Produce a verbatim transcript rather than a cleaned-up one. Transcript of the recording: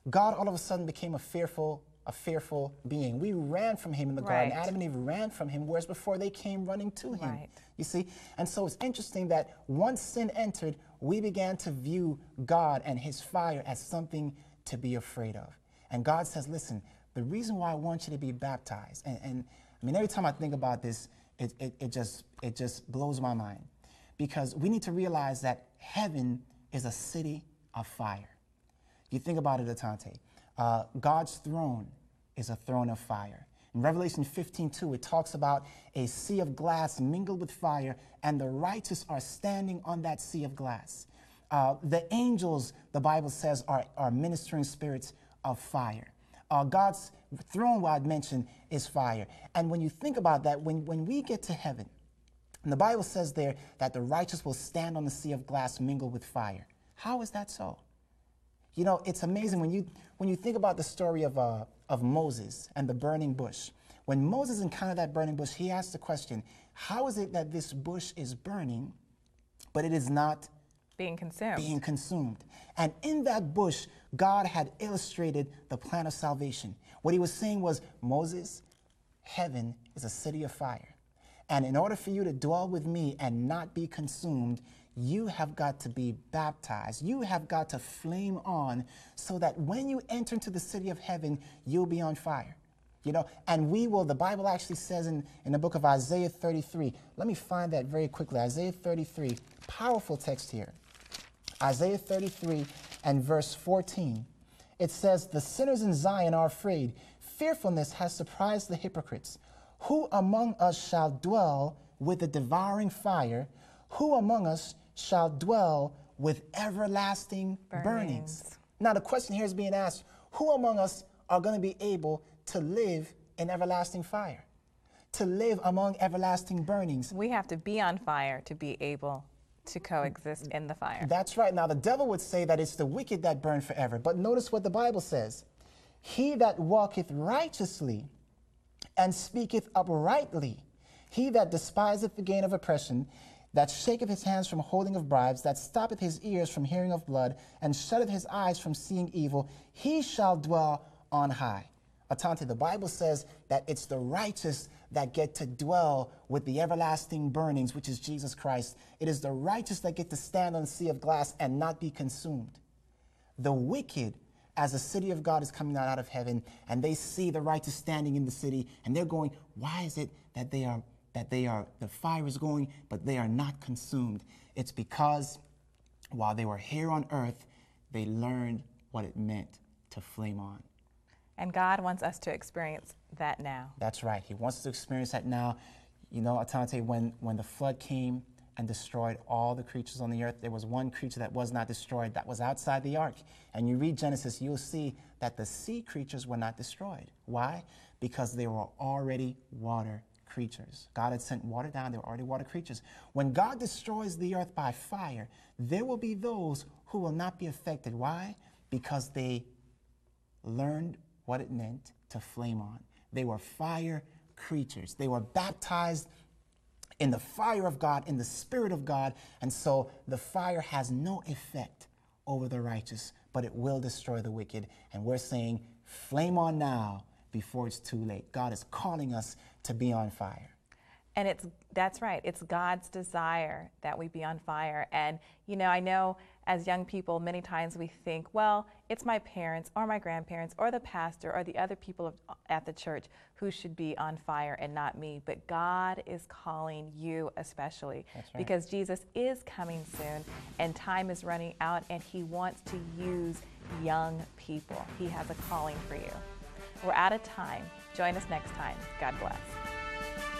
God all of a sudden became a fearful, a fearful being. We ran from him in the garden. Right. Adam and Eve ran from him, whereas before they came running to him. Right. You see? And so it's interesting that once sin entered, we began to view God and his fire as something to be afraid of. And God says, listen, the reason why I want you to be baptized, and, and I mean, every time I think about this, it, it, it, just, it just blows my mind. Because we need to realize that heaven is a city of fire. You think about it, Atante. Uh, God's throne is a throne of fire. In Revelation fifteen two, it talks about a sea of glass mingled with fire, and the righteous are standing on that sea of glass. Uh, the angels, the Bible says, are, are ministering spirits of fire. Uh, God's throne, what I'd mentioned, is fire. And when you think about that, when, when we get to heaven, and the Bible says there that the righteous will stand on the sea of glass mingled with fire. How is that so? You know, it's amazing when you, when you think about the story of, uh, of Moses and the burning bush. When Moses encountered that burning bush, he asked the question, how is it that this bush is burning, but it is not being consumed? Being consumed. And in that bush, God had illustrated the plan of salvation. What he was saying was, Moses, heaven is a city of fire. And in order for you to dwell with me and not be consumed, you have got to be baptized. You have got to flame on so that when you enter into the city of heaven, you'll be on fire. You know, and we will, the Bible actually says in, in the book of Isaiah thirty-three, let me find that very quickly. Isaiah thirty-three, powerful text here. Isaiah thirty-three and verse fourteen. It says, the sinners in Zion are afraid. Fearfulness has surprised the hypocrites. Who among us shall dwell with the devouring fire? Who among us shall dwell with everlasting burnings? burnings? Now the question here is being asked, who among us are going to be able to live in everlasting fire? To live among everlasting burnings? We have to be on fire to be able to coexist in the fire. That's right. Now the devil would say that it's the wicked that burn forever. But notice what the Bible says. He that walketh righteously and speaketh uprightly, he that despiseth the gain of oppression, that shaketh his hands from holding of bribes, that stoppeth his ears from hearing of blood, and shutteth his eyes from seeing evil, he shall dwell on high. Atante, the Bible says that it's the righteous that get to dwell with the everlasting burnings, which is Jesus Christ. It is the righteous that get to stand on the sea of glass and not be consumed. The wicked, as the city of God is coming out, out of heaven, and they see the righteous standing in the city, and they're going, why is it that they are, that they are, the fire is going, but they are not consumed? It's because while they were here on earth, they learned what it meant to flame on. And God wants us to experience that now. That's right. He wants us to experience that now. You know, Atante, when, when the flood came and destroyed all the creatures on the earth, there was one creature that was not destroyed, that was outside the ark. And you read Genesis, you'll see that the sea creatures were not destroyed. Why? Because they were already water creatures. God had sent water down. They were already water creatures. When God destroys the earth by fire, there will be those who will not be affected. Why? Because they learned what it meant to flame on. They were fire creatures. They were baptized in the fire of God, in the Spirit of God, and so the fire has no effect over the righteous, but it will destroy the wicked. And we're saying, flame on now before it's too late. God is calling us to be on fire. And it's, that's right, it's God's desire that we be on fire. And, you know, I know as young people, many times we think, well, it's my parents or my grandparents or the pastor or the other people of, at the church who should be on fire and not me. But God is calling you especially. That's right. Because Jesus is coming soon and time is running out and he wants to use young people. He has a calling for you. We're out of time. Join us next time. God bless.